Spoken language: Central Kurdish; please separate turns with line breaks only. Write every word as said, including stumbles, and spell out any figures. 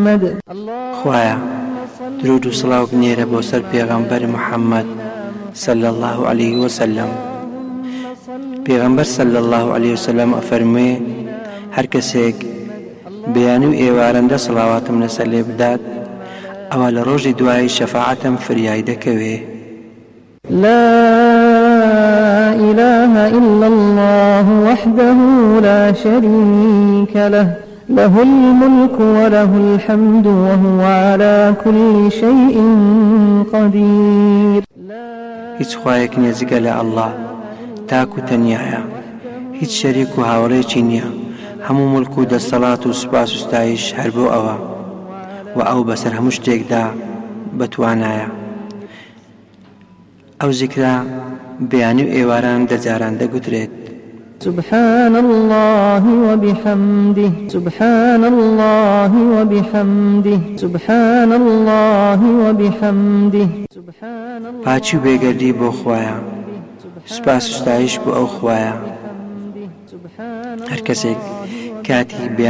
محمد.
خوایا درود و سڵاو بنێرە بۆ سەر پێغەمبەر محەممەد صلى الله عليه وسلم. پێغەمبەر صلى الله عليه وسلم ئەفەرموێ هەر کەسێک بەیانی و ئێوارەندە سڵاواتم لەسەر لێ بدات ئەوە لە ڕۆژی دوای شەفاعەتم فریای دەکەوێ.
لا إله إلا الله وحده لا شريك له له الملك وله الحمد وهو على كل شيء قدير.
هیچ خوایەک نێزیکە لە ئەڵڵا تاک و تەنیایە، هیچ شەریک و هاوڕێکی نییە، هەموو ملک و دەسەڵات و سوپاس و ستایش هەر بۆ ئەوە و ئەو بەسەر هەموو شتێکدا بەتوانایە. ئەو زیکرا بەیانی و ئێواران دەجاران دەگوترێت
سبحان الله وبحمده سبحان الله وبحمده سبحان الله وبحمده.
پاچی و بێگەردی بۆ خوایە، سوپاس و ستایش بۆ ئەو خوایە. هەر کەسێک کاتی